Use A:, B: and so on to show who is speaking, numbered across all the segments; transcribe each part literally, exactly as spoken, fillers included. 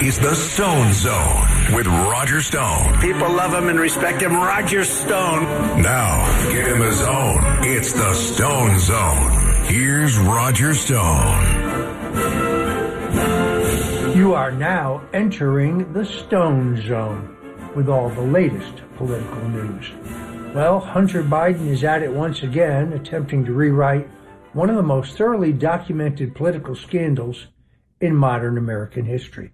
A: is the Stone Zone with Roger Stone.
B: People love him and respect him. Roger Stone.
A: Now, give him a zone. It's the Stone Zone. Here's Roger Stone.
C: You are now entering the Stone Zone with all the latest political news. Well, Hunter Biden is at it once again, attempting to rewrite one of the most thoroughly documented political scandals in modern American history.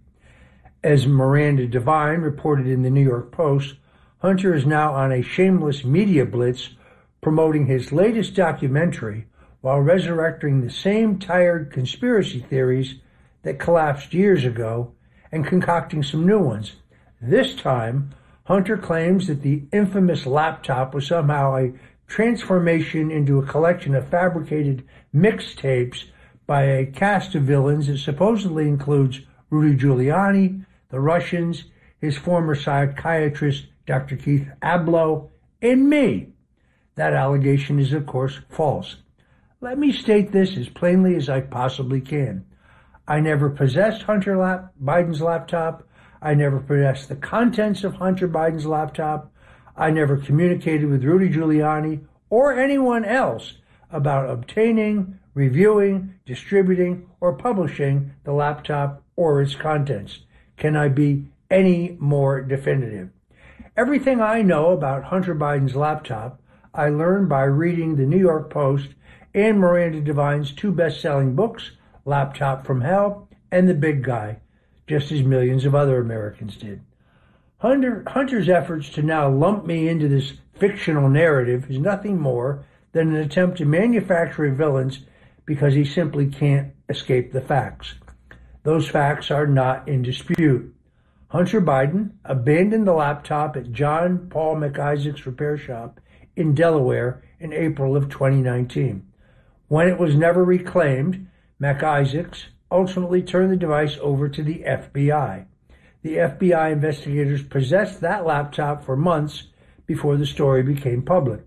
C: As Miranda Devine reported in the New York Post, Hunter is now on a shameless media blitz promoting his latest documentary while resurrecting the same tired conspiracy theories that collapsed years ago and concocting some new ones. This time, Hunter claims that the infamous laptop was somehow a transformation into a collection of fabricated mixtapes by a cast of villains that supposedly includes Rudy Giuliani, the Russians, his former psychiatrist, Doctor Keith Ablow, and me. That allegation is, of course, false. Let me state this as plainly as I possibly can. I never possessed Hunter lap- Biden's laptop. I never possessed the contents of Hunter Biden's laptop. I never communicated with Rudy Giuliani or anyone else about obtaining, reviewing, distributing, or publishing the laptop or its contents. Can I be any more definitive? Everything I know about Hunter Biden's laptop, I learned by reading the New York Post and Miranda Devine's two best-selling books, Laptop from Hell and The Big Guy, just as millions of other Americans did. Hunter, Hunter's efforts to now lump me into this fictional narrative is nothing more than an attempt to manufacture villains because he simply can't escape the facts. Those facts are not in dispute. Hunter Biden abandoned the laptop at John Paul McIsaac's repair shop in Delaware in April of twenty nineteen. When it was never reclaimed, McIsaac's ultimately turned the device over to the F B I. The F B I investigators possessed that laptop for months before the story became public.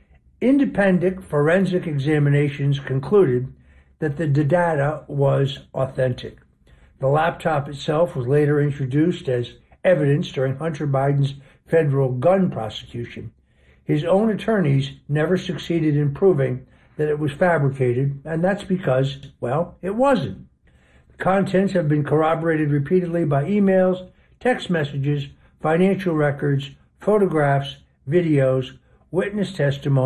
C: Independent forensic examinations concluded that the data was authentic. The laptop itself was later introduced as evidence during Hunter Biden's federal gun prosecution. His own attorneys never succeeded in proving that it was fabricated, and that's because, well, it wasn't. The contents have been corroborated repeatedly by emails, text messages, financial records, photographs, videos, witness testimony,